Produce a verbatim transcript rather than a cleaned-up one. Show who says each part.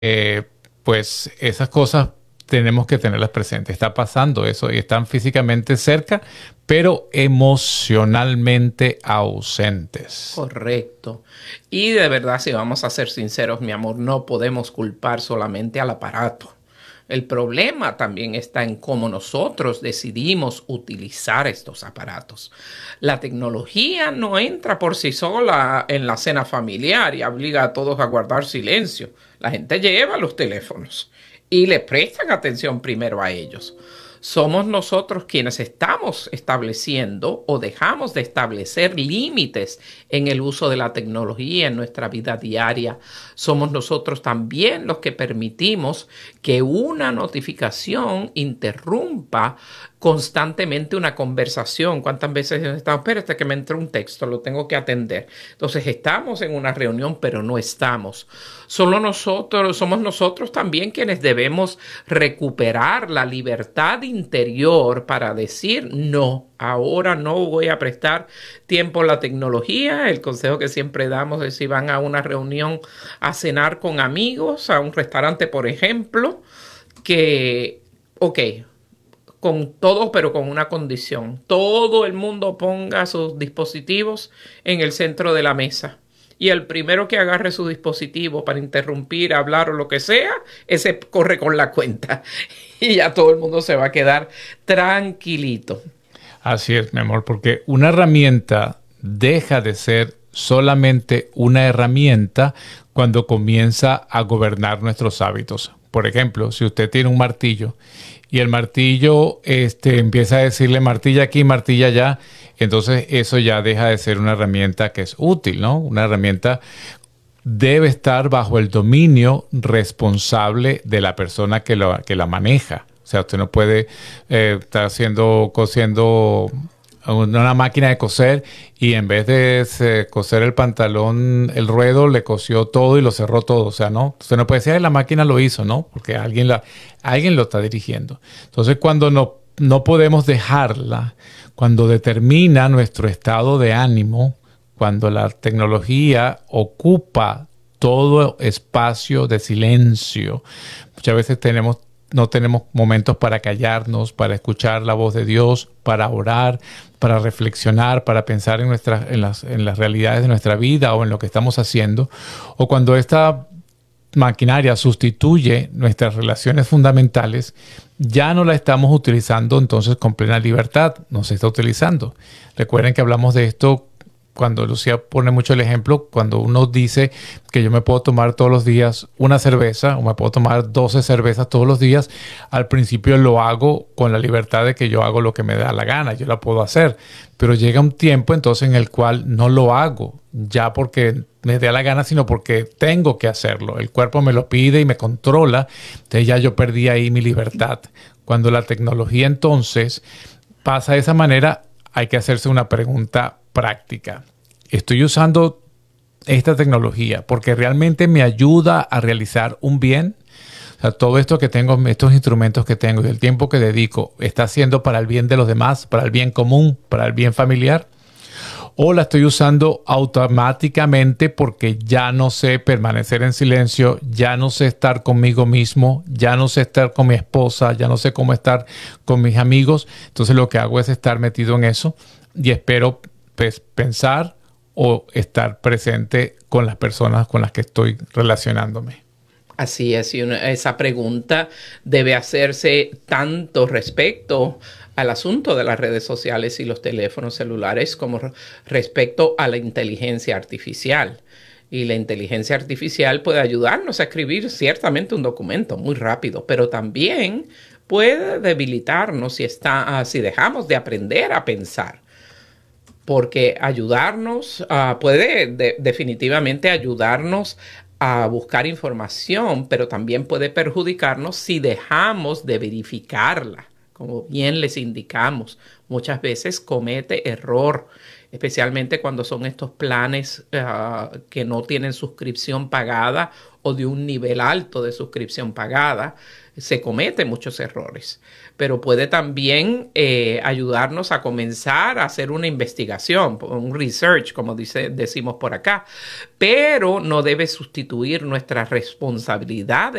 Speaker 1: eh, pues esas cosas tenemos que tenerlas presentes. Está pasando eso y están físicamente cerca, pero emocionalmente ausentes.
Speaker 2: Correcto. Y de verdad, si vamos a ser sinceros, mi amor, no podemos culpar solamente al aparato. El problema también está en cómo nosotros decidimos utilizar estos aparatos. La tecnología no entra por sí sola en la cena familiar y obliga a todos a guardar silencio. La gente lleva los teléfonos y le prestan atención primero a ellos. Somos nosotros quienes estamos estableciendo o dejamos de establecer límites en el uso de la tecnología en nuestra vida diaria. Somos nosotros también los que permitimos que una notificación interrumpa constantemente una conversación. ¿Cuántas veces estamos? Espérate que me entró un texto, lo tengo que atender. Entonces estamos en una reunión, pero no estamos. Solo nosotros, somos nosotros también quienes debemos recuperar la libertad interior para decir no. Ahora no voy a prestar tiempo a la tecnología. El consejo que siempre damos es si van a una reunión a cenar con amigos, a un restaurante, por ejemplo, que, ok, con todo, pero con una condición. Todo el mundo ponga sus dispositivos en el centro de la mesa. Y el primero que agarre su dispositivo para interrumpir, hablar o lo que sea, ese corre con la cuenta. Y ya todo el mundo se va a quedar tranquilito.
Speaker 1: Así es, mi amor, porque una herramienta deja de ser solamente una herramienta cuando comienza a gobernar nuestros hábitos. Por ejemplo, si usted tiene un martillo y el martillo este, empieza a decirle martilla aquí, martilla allá, entonces eso ya deja de ser una herramienta que es útil, ¿no? Una herramienta debe estar bajo el dominio responsable de la persona que, lo, que la maneja. O sea, usted no puede eh, estar haciendo, cosiendo una máquina de coser y en vez de eh, coser el pantalón, el ruedo, le cosió todo y lo cerró todo. O sea, no, usted no puede decir, la máquina lo hizo, ¿no? Porque alguien, la, alguien lo está dirigiendo. Entonces, cuando no, no podemos dejarla, cuando determina nuestro estado de ánimo, cuando la tecnología ocupa todo espacio de silencio, muchas veces tenemos no tenemos momentos para callarnos, para escuchar la voz de Dios, para orar, para reflexionar, para pensar en, nuestra, en, las, en las realidades de nuestra vida o en lo que estamos haciendo. O cuando esta maquinaria sustituye nuestras relaciones fundamentales, ya no la estamos utilizando entonces con plena libertad, no se está utilizando. Recuerden que hablamos de esto cuando Lucía pone mucho el ejemplo, cuando uno dice que yo me puedo tomar todos los días una cerveza o me puedo tomar doce cervezas todos los días, al principio lo hago con la libertad de que yo hago lo que me da la gana, yo la puedo hacer, pero llega un tiempo entonces en el cual no lo hago ya porque me dé la gana, sino porque tengo que hacerlo. El cuerpo me lo pide y me controla, entonces ya yo perdí ahí mi libertad. Cuando la tecnología entonces pasa de esa manera, hay que hacerse una pregunta práctica. ¿Estoy usando esta tecnología porque realmente me ayuda a realizar un bien? O sea, todo esto que tengo, estos instrumentos que tengo y el tiempo que dedico, ¿está siendo para el bien de los demás, para el bien común, para el bien familiar? ¿O la estoy usando automáticamente porque ya no sé permanecer en silencio, ya no sé estar conmigo mismo, ya no sé estar con mi esposa, ya no sé cómo estar con mis amigos? Entonces lo que hago es estar metido en eso y espero pues, pensar o estar presente con las personas con las que estoy relacionándome.
Speaker 2: Así es, y una, esa pregunta debe hacerse tanto respecto al asunto de las redes sociales y los teléfonos celulares como respecto a la inteligencia artificial. Y la inteligencia artificial puede ayudarnos a escribir ciertamente un documento muy rápido, pero también puede debilitarnos si, está, si dejamos de aprender a pensar. Porque ayudarnos, uh, puede de, definitivamente ayudarnos a buscar información, pero también puede perjudicarnos si dejamos de verificarla. Como bien les indicamos, muchas veces comete error especialmente cuando son estos planes uh, que no tienen suscripción pagada o de un nivel alto de suscripción pagada, se cometen muchos errores. Pero puede también eh, ayudarnos a comenzar a hacer una investigación, un research, como dice, decimos por acá, pero no debe sustituir nuestra responsabilidad